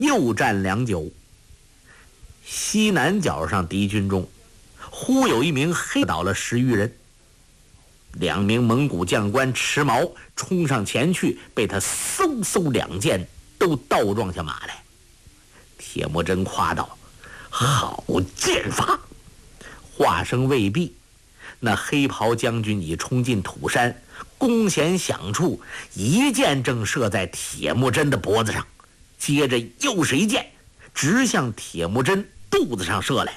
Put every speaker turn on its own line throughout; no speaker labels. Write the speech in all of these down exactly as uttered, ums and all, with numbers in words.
又战良久。西南角上敌军中忽有一名黑倒了十余人，两名蒙古将官持矛冲上前去，被他嗖嗖两剑都倒撞下马来。铁木真夸道：“好剑法！”话声未毕，那黑袍将军已冲进土山，弓弦响处，一箭正射在铁木真的脖子上，接着又是一箭直向铁木真肚子上射来。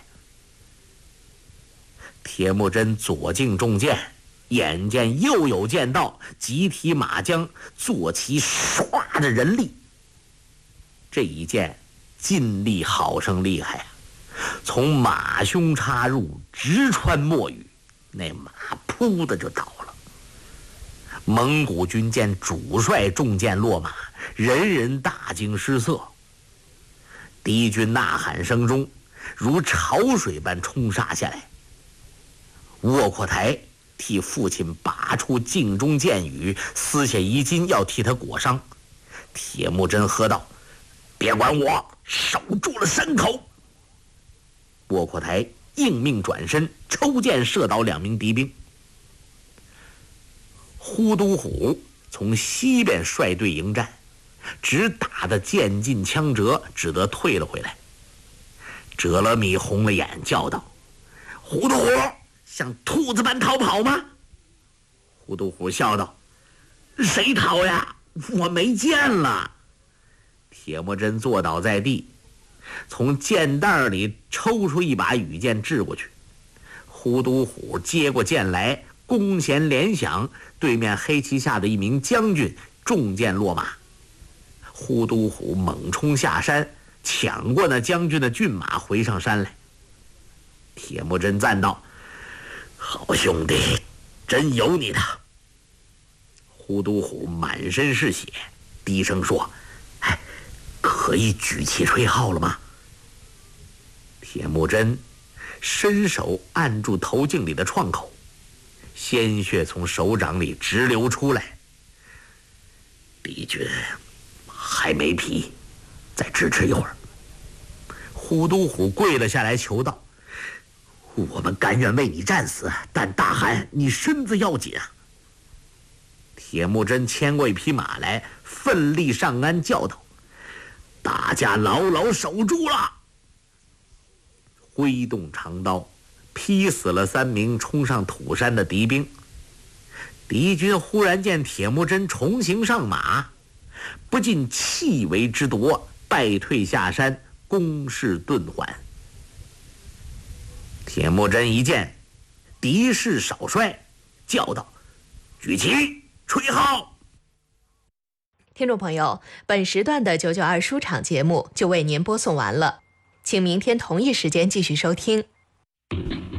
铁木真左颈中箭，眼见又有箭到，急提马缰，坐骑唰的人力。这一箭劲力好生厉害啊！从马胸插入，直穿墨羽，那马扑的就倒了。蒙古军见主帅中箭落马，人人大惊失色。敌军呐喊声中，如潮水般冲杀下来。窝阔台替父亲拔出镜中箭羽，撕下衣襟要替他裹伤。铁木真喝道：“别管我，守住了山口！”窝阔台应命转身，抽箭射倒两名敌兵。呼都虎从西边率队迎战，只打得箭尽枪折，只得退了回来。哲勒米红了眼，叫道：“呼都虎，像兔子般逃跑吗？”呼都虎笑道：“谁逃呀？我没箭了。”铁木真坐倒在地，从箭袋里抽出一把羽箭掷过去。呼都虎接过箭来，弓弦连响，对面黑旗下的一名将军中箭落马。呼都虎猛冲下山，抢过那将军的骏马，回上山来。铁木真赞道：“好兄弟，真有你的。”呼都虎满身是血，低声说：“哎，可以举旗吹号了吗？”铁木真伸手按住头颈里的创口，鲜血从手掌里直流出来。敌军还没疲，再支持一会儿。呼都虎跪了下来，求道：“我们甘愿为你战死，但大汗你身子要紧啊！”铁木真牵过一匹马来，奋力上鞍，叫道：“大家牢牢守住了！”挥动长刀，劈死了三名冲上土山的敌兵。敌军忽然见铁木真重行上马，不禁气为之夺，败退下山，攻势顿缓。铁木真一见敌势少衰，叫道：“举旗吹号！”
听众朋友，本时段的九九二书场节目就为您播送完了，请明天同一时间继续收听。